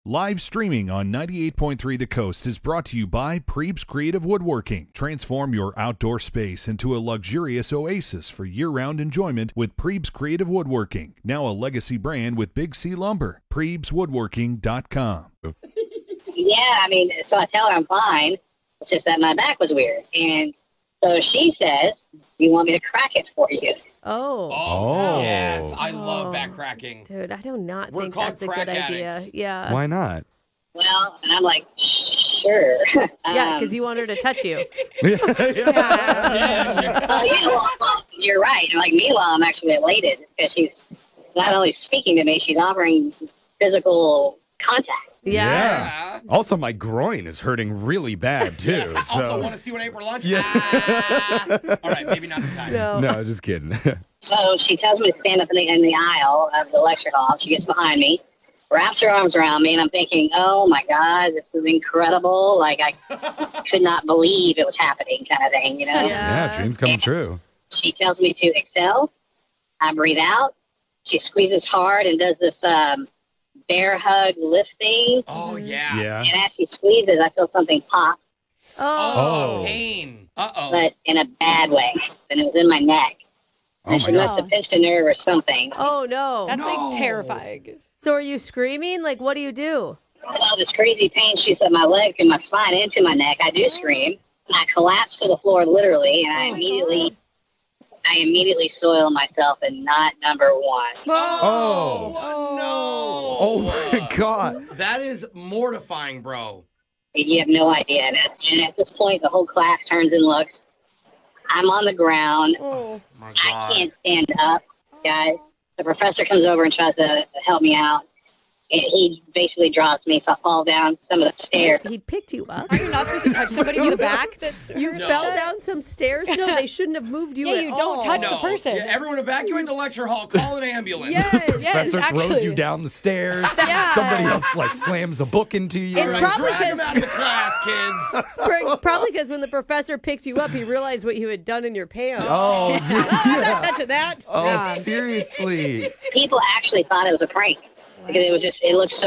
Live streaming on 98.3 The Coast is brought to you by Preeb's Creative Woodworking. Transform your outdoor space into a luxurious oasis for year-round enjoyment with Preeb's Creative Woodworking. Now a legacy brand with Big C Lumber. PreebsWoodworking.com. So I tell her I'm fine. It's just that my back was weird. And so she says, you want me to crack it for you? Oh. Yes. I love back cracking. Dude, I do not We're think called that's a crack good idea. addicts. Yeah. Why not? Well, and I'm like, sure. Yeah, because you want her to touch you. Well, you're right. Like, meanwhile, I'm actually elated because she's not only speaking to me, she's offering physical contact. Yeah. Also, my groin is hurting really bad, too. So. Also, want to see what I ate for lunch? Yeah. All right, maybe not the time. No, just kidding. So she tells me to stand up in the aisle of the lecture hall. She gets behind me, wraps her arms around me, and I'm thinking, oh, my God, this is incredible. Like, I could not believe it was happening kind of thing, you know? Yeah, dreams come true. She tells me to exhale. I breathe out. She squeezes hard and does this bear hug lifting. Oh, yeah. And as she squeezes, I feel something pop. Oh. Pain. Uh-oh. But in a bad way. And it was in my neck. Oh, She my must have pinched a nerve or something. Oh, no. That's like terrifying. So are you screaming? Like, what do you do? Well, this crazy pain shoots up my leg through my spine into my neck. I do scream. And I collapse to the floor literally, and I immediately soil myself in knot number one. No. Oh, my God. That is mortifying, bro. You have no idea. And at this point, the whole class turns and looks. I'm on the ground. Oh, my I God. can't stand up, guys. The professor comes over and tries to help me out. And he basically drops me, so I fall down some of the stairs. He picked you up. Are you not supposed to touch somebody in the back? You fell down some stairs? No, they shouldn't have moved you Yeah, at you all. don't touch No. the person. Yeah, everyone evacuate the lecture hall. Call an ambulance. Professor throws you down the stairs. Yeah. Somebody else, slams a book into you. It's probably Drag him because out of the class, kids. probably because when the professor picked you up, he realized what you had done in your pants. Oh, I'm not touching that. Oh, seriously. People actually thought it was a prank. Because it looked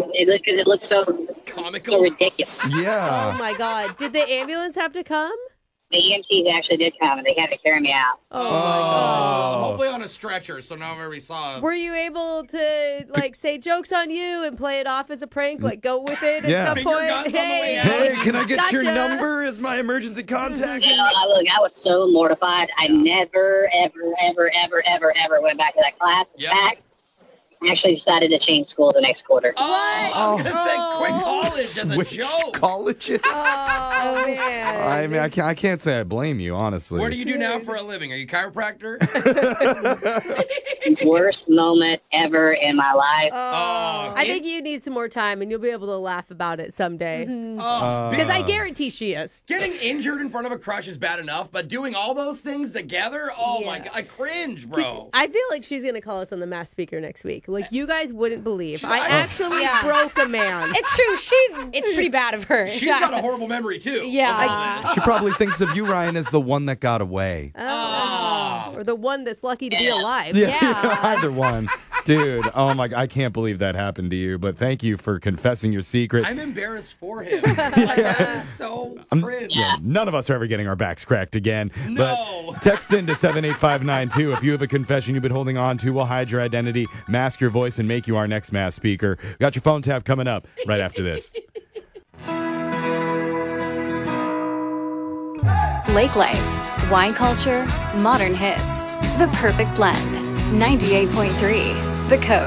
so Comical. ridiculous. Yeah. Oh, my God. Did the ambulance have to come? The EMTs actually did come, and they had to carry me out. Oh, my God. Hopefully on a stretcher, so now everybody saw. Were you able to, say jokes on you and play it off as a prank? Like, go with it at some Finger point? guns on the way out. Hey, can I get your Gotcha. number as my emergency contact? I was so mortified. I never, ever, ever, ever, ever, ever went back to that class. In Yep. fact, I actually decided to change school the next quarter. I was going to say quit college as a Switch joke. colleges? Oh, man. I mean, I can't say I blame you, honestly. What do you do now for a living? Are you a chiropractor? Worst moment ever in my life. I think you need some more time, and you'll be able to laugh about it someday. Oh, Because I guarantee she is. getting injured in front of a crush is bad enough, but doing all those things together, oh my God, I cringe, bro. I feel like she's going to call us on the Mass Speaker next week. Like, you guys wouldn't believe. I actually broke a man. It's true. It's pretty bad of her. She's got a horrible memory, too. Yeah. She probably thinks of you, Ryan, as the one that got away. Or the one that's lucky to be alive. Yeah. Either one. Dude, oh my, I can't believe that happened to you, but thank you for confessing your secret. I'm embarrassed for him. That is so cringe. Yeah, none of us are ever getting our backs cracked again. No. But text into 78592 if you have a confession you've been holding on to. We'll hide your identity, mask your voice, and make you our next Mass Speaker. We got your phone tap coming up right after this. Lake Life, wine culture, modern hits. The perfect blend. 98.3 The Coast.